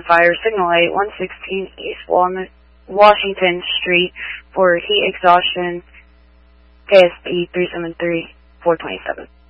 fire signal light 116 East Washington Street for heat exhaustion, KSP 373-427.